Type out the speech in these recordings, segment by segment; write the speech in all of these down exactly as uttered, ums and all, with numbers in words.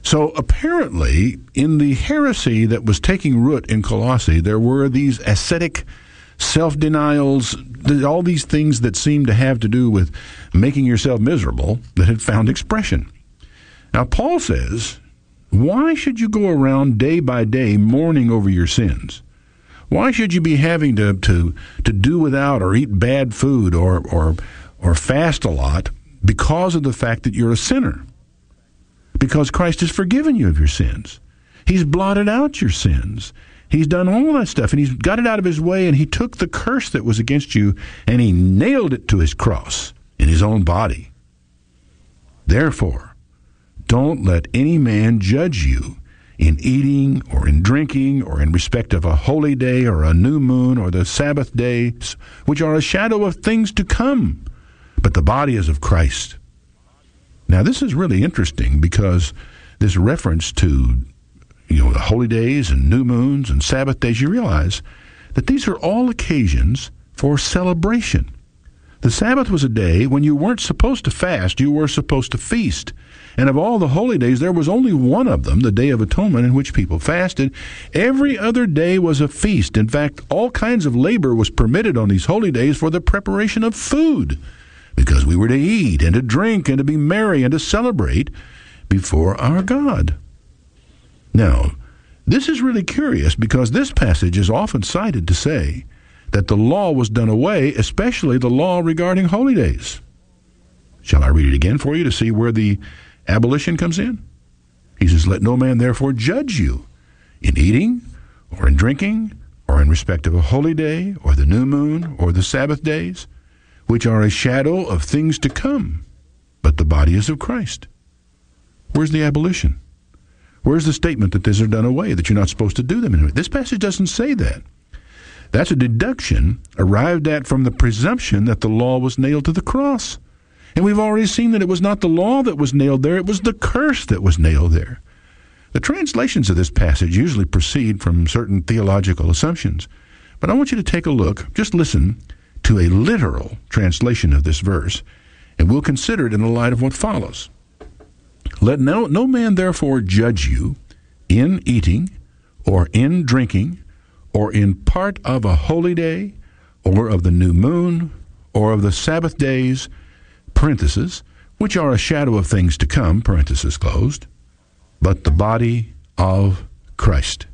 So apparently, in the heresy that was taking root in Colossae, there were these ascetic self-denials, all these things that seemed to have to do with making yourself miserable that had found expression. Now, Paul says, why should you go around day by day mourning over your sins? Why should you be having to, to, to do without or eat bad food or, or, or fast a lot because of the fact that you're a sinner? Because Christ has forgiven you of your sins. He's blotted out your sins. He's done all that stuff, and he's got it out of his way, and he took the curse that was against you, and he nailed it to his cross in his own body. Therefore, don't let any man judge you in eating or in drinking or in respect of a holy day or a new moon or the Sabbath days, which are a shadow of things to come, but the body is of Christ. Now, this is really interesting because this reference to, you know, the holy days and new moons and Sabbath days, you realize that these are all occasions for celebration. The Sabbath was a day when you weren't supposed to fast, you were supposed to feast. And of all the holy days, there was only one of them, the Day of Atonement, in which people fasted. Every other day was a feast. In fact, all kinds of labor was permitted on these holy days for the preparation of food, because we were to eat and to drink and to be merry and to celebrate before our God. Now, this is really curious because this passage is often cited to say that the law was done away, especially the law regarding holy days. Shall I read it again for you to see where the abolition comes in? He says, let no man therefore judge you in eating or in drinking or in respect of a holy day or the new moon or the Sabbath days, which are a shadow of things to come, but the body is of Christ. Where's the abolition? Where's the statement that these are done away, that you're not supposed to do them anyway? This passage doesn't say that. That's a deduction arrived at from the presumption that the law was nailed to the cross. And we've already seen that it was not the law that was nailed there, it was the curse that was nailed there. The translations of this passage usually proceed from certain theological assumptions. But I want you to take a look, just listen to a literal translation of this verse, and we'll consider it in the light of what follows. Let no, no man therefore judge you in eating, or in drinking, or in part of a holy day, or of the new moon, or of the Sabbath days, parenthesis, which are a shadow of things to come, parenthesis closed, but the body of Christ.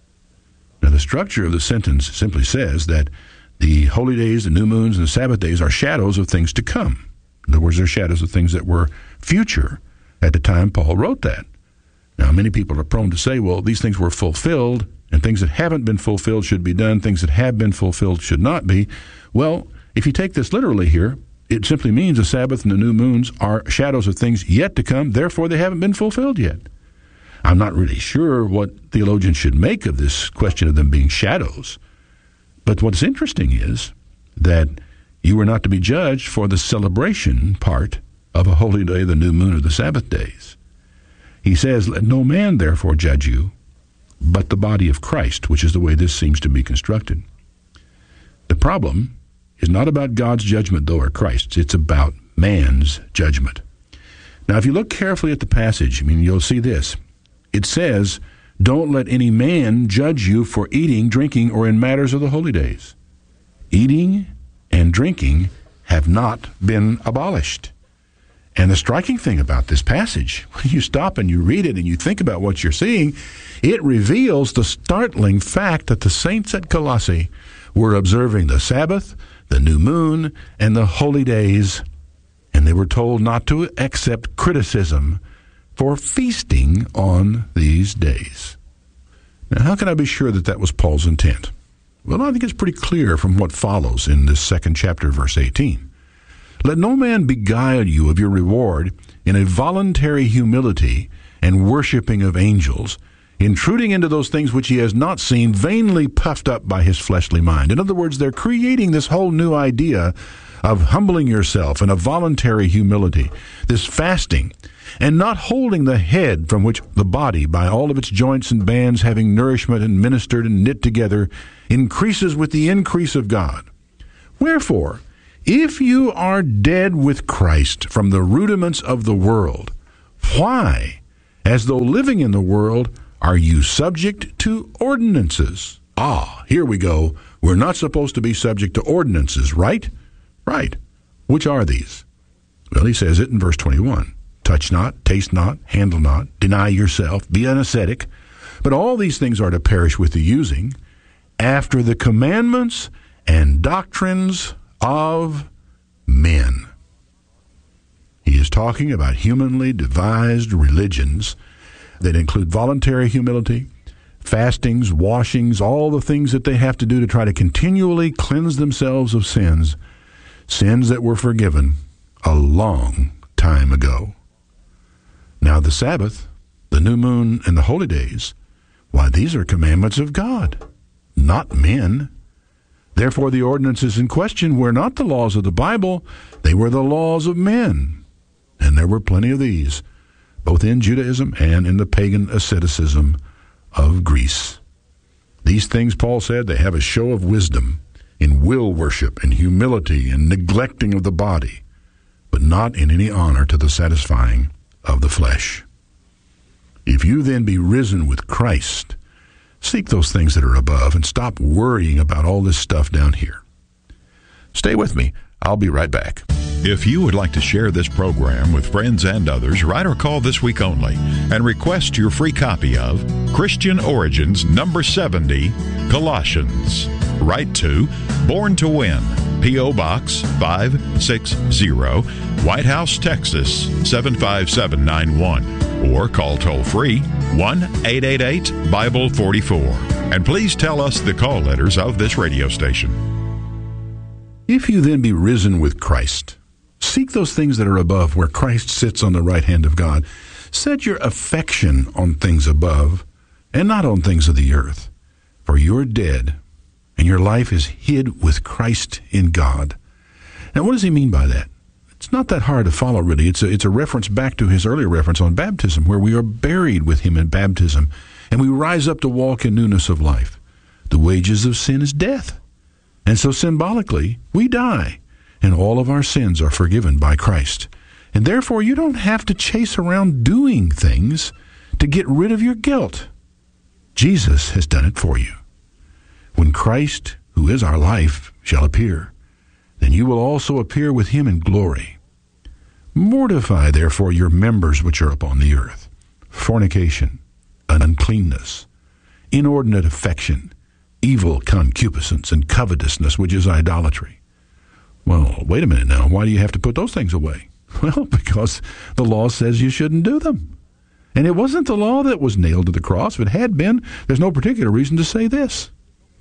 Now, the structure of the sentence simply says that the holy days, the new moons, and the Sabbath days are shadows of things to come. In other words, they're shadows of things that were future at the time Paul wrote that. Now, many people are prone to say, well, these things were fulfilled, and things that haven't been fulfilled should be done, things that have been fulfilled should not be. Well, if you take this literally here, it simply means the Sabbath and the new moons are shadows of things yet to come, therefore they haven't been fulfilled yet. I'm not really sure what theologians should make of this question of them being shadows. But what's interesting is that you were not to be judged for the celebration part of a holy day, the new moon, or the Sabbath days. He says, let no man therefore judge you, but the body of Christ, which is the way this seems to be constructed. The problem is not about God's judgment, though, or Christ's. It's about man's judgment. Now, if you look carefully at the passage, I mean, you'll see this. It says, don't let any man judge you for eating, drinking, or in matters of the holy days. Eating and drinking have not been abolished. And the striking thing about this passage, when you stop and you read it and you think about what you're seeing, it reveals the startling fact that the saints at Colossae were observing the Sabbath, the new moon, and the holy days, and they were told not to accept criticism for feasting on these days. Now, how can I be sure that that was Paul's intent? Well, I think it's pretty clear from what follows in this second chapter, verse eighteen. Let no man beguile you of your reward in a voluntary humility and worshiping of angels, intruding into those things which he has not seen, vainly puffed up by his fleshly mind. In other words, they're creating this whole new idea of humbling yourself and a voluntary humility, this fasting, and not holding the head from which the body, by all of its joints and bands having nourishment and ministered and knit together, increases with the increase of God. Wherefore, if you are dead with Christ from the rudiments of the world, why As though living in the world, are you subject to ordinances? Ah, here we go. We're not supposed to be subject to ordinances, right? Right. Which are these? Well, he says it in verse twenty-one. Touch not, taste not, handle not, deny yourself, be an ascetic. But all these things are to perish with the using, after the commandments and doctrines of men. He is talking about humanly devised religions that include voluntary humility, fastings, washings, all the things that they have to do to try to continually cleanse themselves of sins, sins that were forgiven a long time ago. Now the Sabbath, the new moon, and the holy days, why, these are commandments of God, not men. Therefore the ordinances in question were not the laws of the Bible, they were the laws of men. And there were plenty of these, both in Judaism and in the pagan asceticism of Greece. These things, Paul said, they have a show of wisdom in will worship and humility and neglecting of the body, but not in any honor to the satisfying of the flesh. If you then be risen with Christ, seek those things that are above and stop worrying about all this stuff down here. Stay with me. I'll be right back. If you would like to share this program with friends and others, write or call this week only and request your free copy of Christian Origins number seventy, Colossians. Write to Born to Win, P O. Box five sixty, White House, Texas seven five seven nine one, or call toll-free one eight eight eight Bible forty-four. And please tell us the call letters of this radio station. If you then be risen with Christ, seek those things that are above, where Christ sits on the right hand of God. Set your affection on things above, and not on things of the earth. For you're dead, and your life is hid with Christ in God. Now, what does he mean by that? It's not that hard to follow, really. It's a, it's a reference back to his earlier reference on baptism, where we are buried with him in baptism, and we rise up to walk in newness of life. The wages of sin is death. And so symbolically, we die, and all of our sins are forgiven by Christ. And therefore, you don't have to chase around doing things to get rid of your guilt. Jesus has done it for you. When Christ, who is our life, shall appear, then you will also appear with him in glory. Mortify, therefore, your members which are upon the earth: fornication, uncleanness, inordinate affection, evil concupiscence, and covetousness, which is idolatry. Well, wait a minute now. Why do you have to put those things away? Well, because the law says you shouldn't do them. And it wasn't the law that was nailed to the cross. If it had been, there's no particular reason to say this.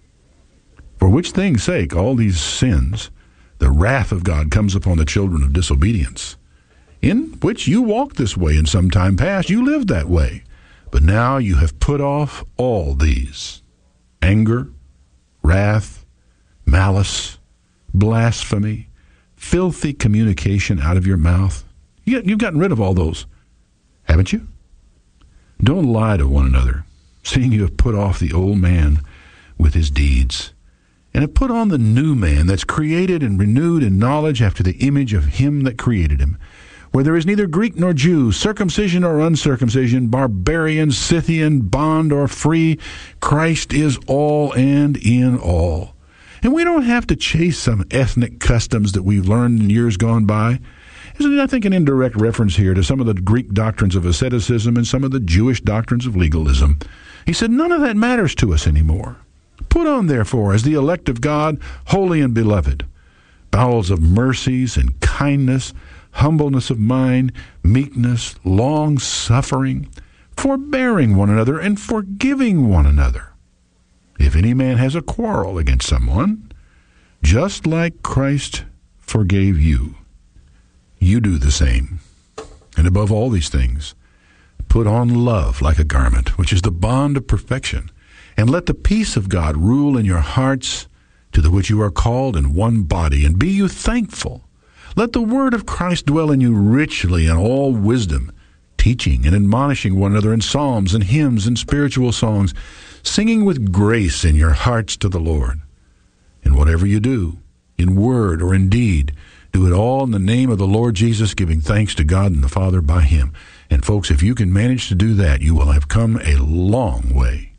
For which thing's sake all these sins, the wrath of God comes upon the children of disobedience, in which you walked this way in some time past. You lived that way. But now you have put off all these: anger, wrath, malice, blasphemy, filthy communication out of your mouth. You've gotten rid of all those, haven't you? Don't lie to one another, seeing you have put off the old man with his deeds, and have put on the new man that's created and renewed in knowledge after the image of him that created him, where there is neither Greek nor Jew, circumcision or uncircumcision, barbarian, Scythian, bond or free. Christ is all and in all. And we don't have to chase some ethnic customs that we've learned in years gone by. Isn't it, I think, an indirect reference here to some of the Greek doctrines of asceticism and some of the Jewish doctrines of legalism? He said, none of that matters to us anymore. Put on, therefore, as the elect of God, holy and beloved, bowels of mercies and kindness, humbleness of mind, meekness, long-suffering, forbearing one another, and forgiving one another. If any man has a quarrel against someone, just like Christ forgave you, you do the same. And above all these things, put on love like a garment, which is the bond of perfection, and let the peace of God rule in your hearts, to the which you are called in one body, and be you thankful. Let the word of Christ dwell in you richly in all wisdom, teaching and admonishing one another in psalms and hymns and spiritual songs, singing with grace in your hearts to the Lord. And whatever you do, in word or in deed, do it all in the name of the Lord Jesus, giving thanks to God and the Father by him. And folks, if you can manage to do that, you will have come a long way.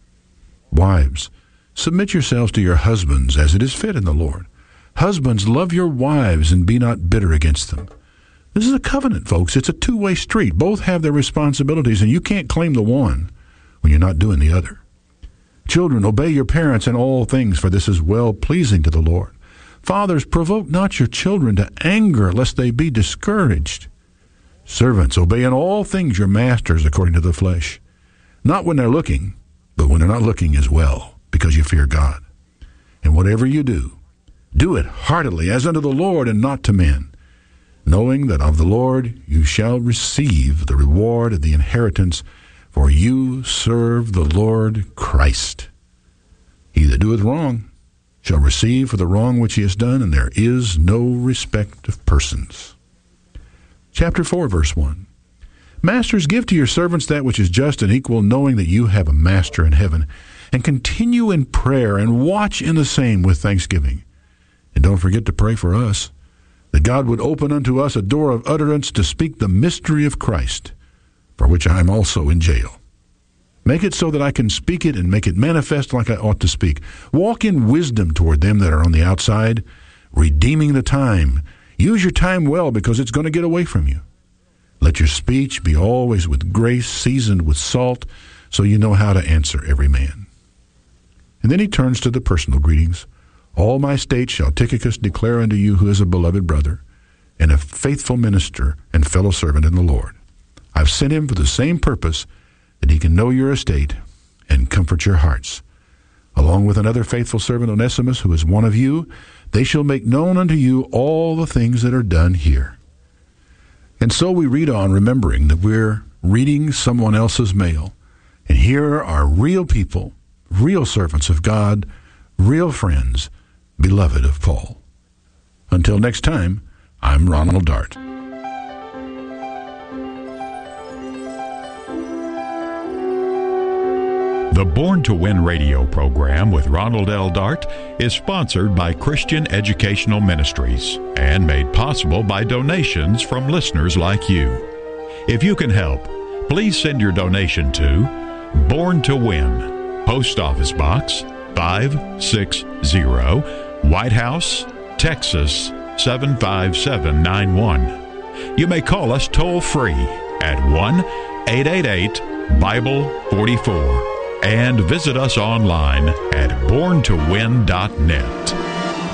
Wives, submit yourselves to your husbands as it is fit in the Lord. Husbands, love your wives and be not bitter against them. This is a covenant, folks. It's a two-way street. Both have their responsibilities, and you can't claim the one when you're not doing the other. Children, obey your parents in all things, for this is well-pleasing to the Lord. Fathers, provoke not your children to anger, lest they be discouraged. Servants, obey in all things your masters according to the flesh, not when they're looking, but when they're not looking as well, because you fear God. And whatever you do, do it heartily, as unto the Lord and not to men, knowing that of the Lord you shall receive the reward of the inheritance, for you serve the Lord Christ. He that doeth wrong shall receive for the wrong which he has done, and there is no respect of persons. Chapter four, verse one. Masters, give to your servants that which is just and equal, knowing that you have a master in heaven, and continue in prayer, and watch in the same with thanksgiving. And don't forget to pray for us, that God would open unto us a door of utterance to speak the mystery of Christ, for which I am also in jail. Make it so that I can speak it and make it manifest like I ought to speak. Walk in wisdom toward them that are on the outside, redeeming the time. Use your time well, because it's going to get away from you. Let your speech be always with grace, seasoned with salt, so you know how to answer every man. And then he turns to the personal greetings. All my state shall Tychicus declare unto you, who is a beloved brother, and a faithful minister and fellow servant in the Lord. I've sent him for the same purpose, that he can know your estate and comfort your hearts. Along with another faithful servant, Onesimus, who is one of you, they shall make known unto you all the things that are done here. And so we read on, remembering that we're reading someone else's mail. And here are real people, real servants of God, real friends, beloved of Paul. Until next time, I'm Ronald Dart. The Born to Win radio program with Ronald L. Dart is sponsored by Christian Educational Ministries and made possible by donations from listeners like you. If you can help, please send your donation to Born to Win, Post Office Box five six zero, White House, Texas seven five seven nine one. You may call us toll-free at one eight eight eight Bible forty-four. And visit us online at born to win dot net.